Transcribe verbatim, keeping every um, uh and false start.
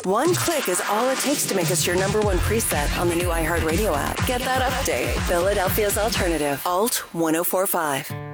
One click is all it takes to make us your number one preset on the new iHeartRadio app. Get that update. Philadelphia's Alternative. Alt ten forty-five.